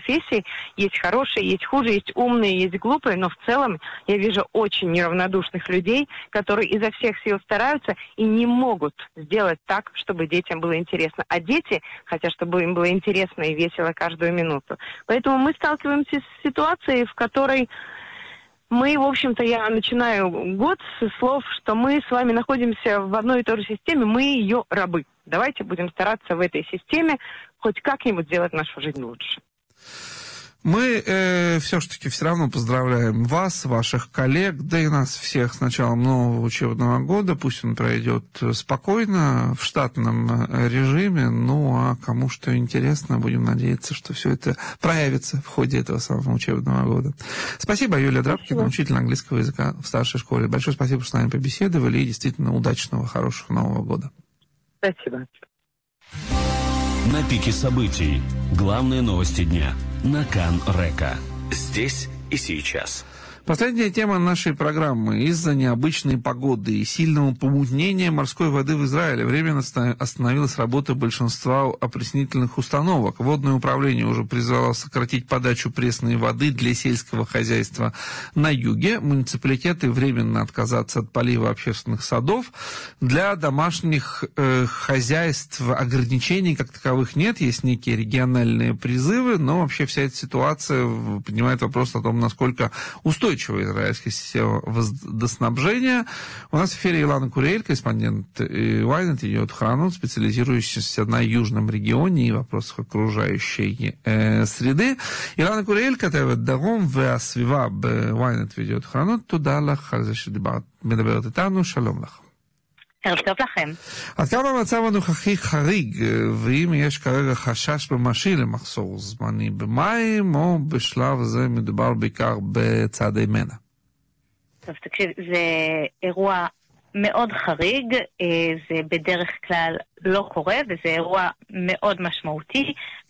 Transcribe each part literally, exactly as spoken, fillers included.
профессий. Есть хорошие, есть хуже, есть умные, есть глупые, но в целом я вижу очень неравнодушных людей, которые изо всех сил стараются и не могут сделать так, чтобы детям было интересно. А дети хотят, чтобы им было интересно и весело каждую минуту. Поэтому мы сталкиваемся с ситуацией, в которой мы, в общем-то, я начинаю год с слов, что мы с вами находимся в одной и той же системе, мы ее рабы. Давайте будем стараться в этой системе хоть как-нибудь сделать нашу жизнь лучше. Мы э, все-таки все равно поздравляем вас, ваших коллег, да и нас всех с началом нового учебного года. Пусть он пройдет спокойно, в штатном режиме. Ну, а кому что интересно, будем надеяться, что все это проявится в ходе этого самого учебного года. Спасибо, Юлия Драбкина, учитель английского языка в старшей школе. Большое спасибо, что с нами побеседовали, и действительно удачного, хорошего Нового года. Спасибо. На пике событий. Главные новости дня. На Кан-Река. Здесь и сейчас. Последняя тема нашей программы. Из-за необычной погоды и сильного помутнения морской воды в Израиле временно остановилась работа большинства опреснительных установок. Водное управление уже призвало сократить подачу пресной воды для сельского хозяйства на юге. Муниципалитеты временно отказаться от полива общественных садов. Для домашних э, хозяйств ограничений как таковых нет. Есть некие региональные призывы, но вообще вся эта ситуация поднимает вопрос о том, насколько устойчива израильская система водоснабжения. У нас в эфире Илана Куриэль, корреспондент Ynet, идет Ханут, специализирующийся на южном регионе и вопросах окружающей э, среды. Илана Куриэль, כתבת דרום והסביבה ב-Ynet וידיעות חנות. תודה לך על זה שמדברת איתנו. שלום לך. ערב טוב לכם. עד כמה המצב הנוכחי חריג, ואם יש כרגע חשש ממשי למחסור זמני במים, או בשלב הזה מדובר בעיקר בצעדי מנע? טוב, תקשיב, זה אירוע מאוד חריג, זה בדרך כלל לא קורה, וזה אירוע מאוד משמעותי,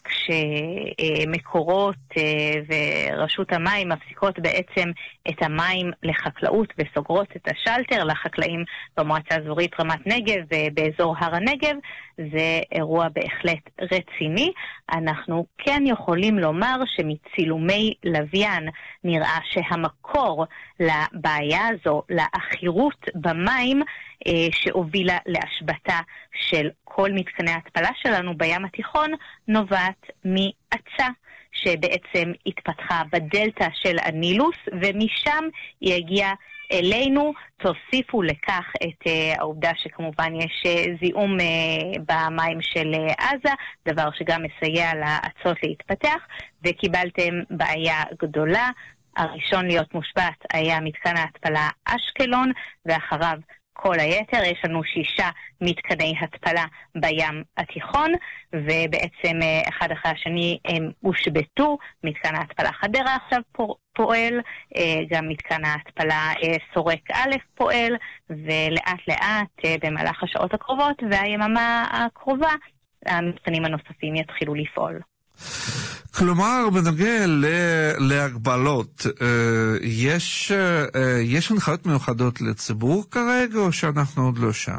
כשמקורות ורשות המים מפסיקות בעצם את המים לחקלאות וסוגרות את השלטר לחקלאים במועצה האזורית רמת נגב ובאזור הר הנגב. זה אירוע בהחלט רציני. אנחנו כן יכולים לומר שמצילומי לוויין נראה שהמקור לבעיה הזו, לאחירות במים שהובילה להשבתה של כל מתקני ההתפלה שלנו בים התיכון, נובעת מעצה שבעצם התפתחה בדלטה של הנילוס, ומשם היא הגיעה אלינו. תוסיפו לכך את uh, העובדה שכמובן יש uh, זיהום uh, במים של uh, עזה, דבר שגם מסייע לעצות להתפתח, וקיבלתם בעיה גדולה. הראשון להיות מושבת היה מתקן ההתפלה אשקלון, ואחריו כל היתר. יש לנו שישה מתקני התפלה בים התיכון, ובעצם אחד אחרי השני הם הושבתו. מתקן ההתפלה חדרה עכשיו פועל, גם מתקן ההתפלה סורק א' פועל, ולאט לאט במהלך השעות הקרובות והיממה הקרובה המתקנים הנוספים יתחילו לפעול. כלומר, בנוגע להגבלות, יש, יש הנחיות מיוחדות לציבור כרגע, או שאנחנו עוד לא שם?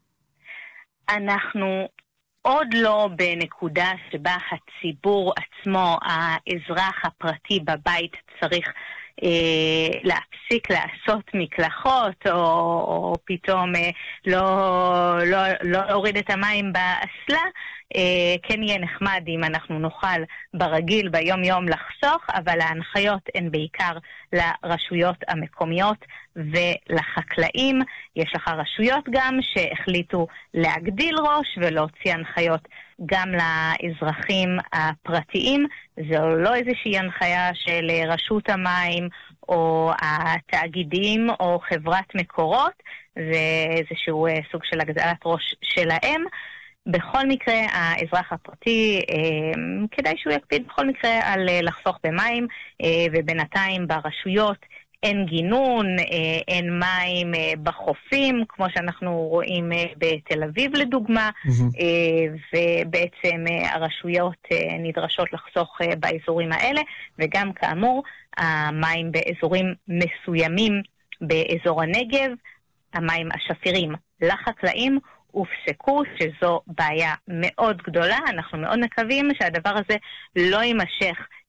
אנחנו עוד לא בנקודה שבה הציבור עצמו, האזרח הפרטי בבית, צריך אה, להפסיק לעשות מקלחות, או, או פתאום אה, לא, לא, לא להוריד את המים באסלה. כן יהיה נחמד אם אנחנו נוכל ברגיל ביום יום לחסוך, אבל ההנחיות הן בעיקר לרשויות המקומיות ולחקלאים. יש לך רשויות גם שהחליטו להגדיל ראש ולהוציא הנחיות גם לאזרחים הפרטיים. זו לא איזושהי הנחיה של רשות המים או התאגידים או חברת מקורות, זה איזשהו סוג של הגדלת ראש שלהם. בכל מקרה, האזרח הפרטי, אה, כדאי שהוא יקפיד בכל מקרה על אה, לחסוך במים, אה, ובינתיים ברשויות אין גינון, אה, אין מים אה, בחופים, כמו שאנחנו רואים אה, בתל אביב לדוגמה, mm-hmm. אה, ובעצם אה, הרשויות אה, נדרשות לחסוך אה, באזורים האלה, וגם כאמור, המים באזורים מסוימים באזור הנגב, המים השפירים לחקלאים, הופסקו, שזו בעיה מאוד גדולה. אנחנו מאוד מקווים שהדבר הזה לא יימשך